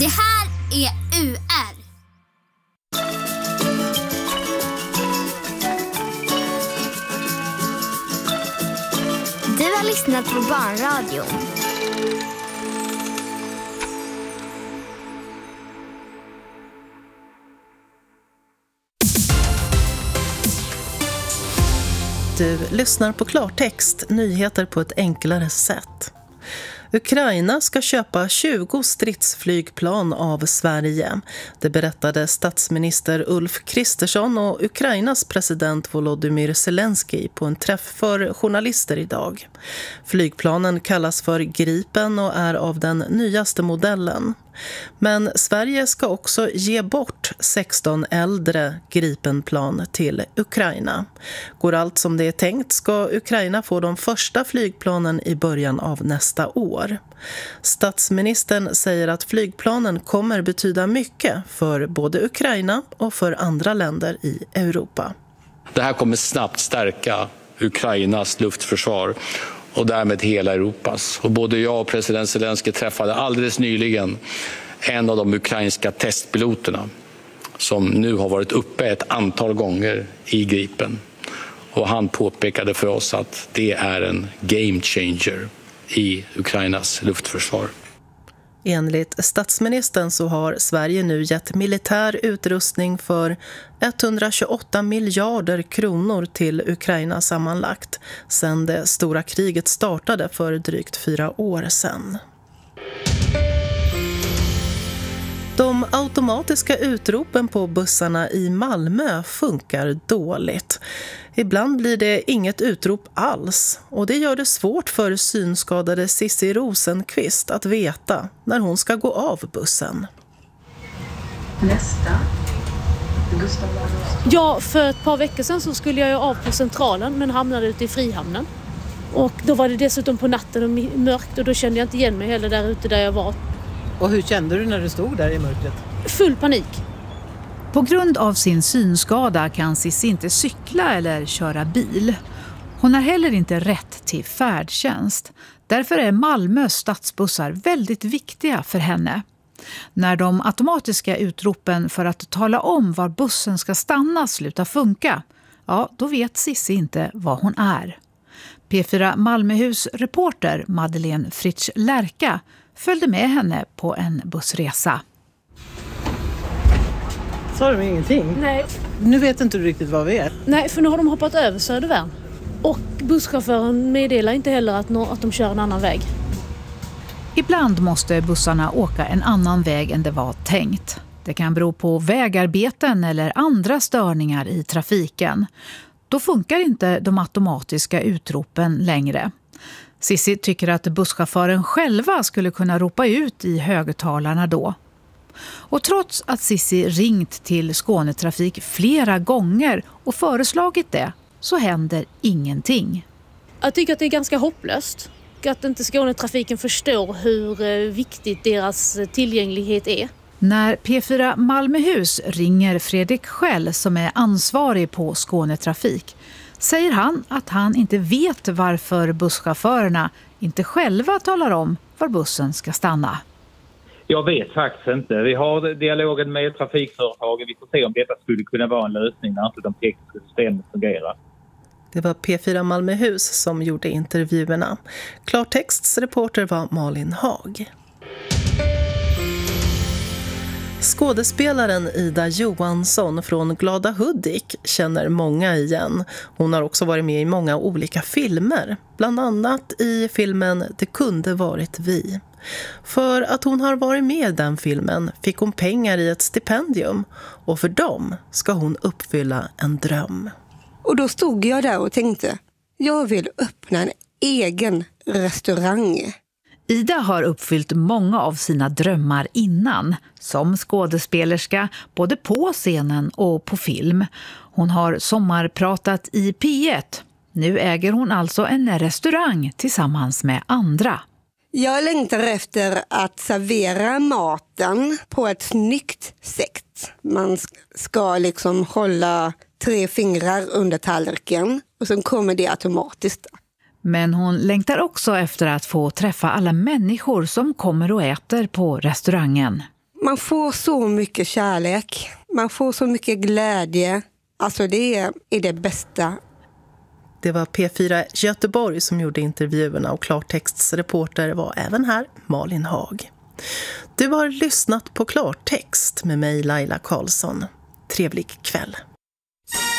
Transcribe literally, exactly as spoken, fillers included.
Det här är U R. Du har lyssnat på Barnradion. Du lyssnar på klartext, nyheter på ett enklare sätt. Ukraina ska köpa tjugo stridsflygplan av Sverige. Det berättade statsminister Ulf Kristersson och Ukrainas president Volodymyr Zelensky på en träff för journalister idag. Flygplanen kallas för Gripen och är av den nyaste modellen. Men Sverige ska också ge bort sexton äldre Gripenplan till Ukraina. Går allt som det är tänkt ska Ukraina få de första flygplanen i början av nästa år. Statsministern säger att flygplanen kommer betyda mycket för både Ukraina och för andra länder i Europa. Det här kommer snabbt stärka Ukrainas luftförsvar och därmed hela Europas. Och både jag och president Zelensky träffade alldeles nyligen en av de ukrainska testpiloterna som nu har varit uppe ett antal gånger i Gripen. Och han påpekade för oss att det är en game changer i Ukrainas luftförsvar. Enligt statsministern så har Sverige nu gett militär utrustning för etthundratjugoåtta miljarder kronor till Ukraina sammanlagt sedan det stora kriget startade för drygt fyra år sedan. De automatiska utropen på bussarna i Malmö funkar dåligt. Ibland blir det inget utrop alls och det gör det svårt för synskadade Sissi Rosenqvist att veta när hon ska gå av bussen. Nästa. Gustav Larsson. Ja, för ett par veckor sedan så skulle jag av på Centralen men hamnade ute i Frihamnen. Och då var det dessutom på natten och mörkt och då kände jag inte igen mig heller där ute där jag var. Och hur kände du när du stod där i mörkret? Full panik. På grund av sin synskada kan Sissi inte cykla eller köra bil. Hon har heller inte rätt till färdtjänst. Därför är Malmös stadsbussar väldigt viktiga för henne. När de automatiska utropen för att tala om var bussen ska stanna slutar funka, ja, då vet Sissi inte var hon är. P fyra Malmöhus reporter Madeleine Fritsch Lärka följde med henne på en bussresa. Sa de ingenting? Nej. Nu vet inte du riktigt vad vi är. Nej, för nu har de hoppat över Södervärn. Och busschauffören meddelar inte heller att, no- att de kör en annan väg. Ibland måste bussarna åka en annan väg än det var tänkt. Det kan bero på vägarbeten eller andra störningar i trafiken. Då funkar inte de automatiska utropen längre. Sissi tycker att busschauffören själva skulle kunna ropa ut i högtalarna då. Och trots att Sissi ringt till Skånetrafik flera gånger och föreslagit det så händer ingenting. Jag tycker att det är ganska hopplöst. Att inte Skånetrafiken förstår hur viktigt deras tillgänglighet är. När P fyra Malmöhus ringer Fredrik Schell som är ansvarig på Skånetrafik säger han att han inte vet varför busschaufförerna inte själva talar om var bussen ska stanna. Jag vet faktiskt inte. Vi har dialogen med trafikföretagen. Vi får se om detta skulle kunna vara en lösning när inte de tekniska systemen fungerar. Det var P fyra Malmöhus som gjorde intervjuerna. Klartexts reporter var Malin Hag. Skådespelaren Ida Johansson från Glada Hudik känner många igen. Hon har också varit med i många olika filmer, bland annat i filmen Det kunde varit vi. För att hon har varit med i den filmen fick hon pengar i ett stipendium och för dem ska hon uppfylla en dröm. Och då stod jag där och tänkte, jag vill öppna en egen restaurang. Ida har uppfyllt många av sina drömmar innan, som skådespelerska både på scenen och på film. Hon har sommarpratat i P ett. Nu äger hon alltså en restaurang tillsammans med andra. Jag längtar efter att servera maten på ett snyggt sätt. Man ska liksom hålla tre fingrar under tallriken och sen kommer det automatiskt. Men hon längtar också efter att få träffa alla människor som kommer och äter på restaurangen. Man får så mycket kärlek. Man får så mycket glädje. Alltså det är, är det bästa. Det var P fyra Göteborg som gjorde intervjuerna och Klartexts reporter var även här Malin Haag. Du har lyssnat på Klartext med mig Laila Karlsson. Trevlig kväll.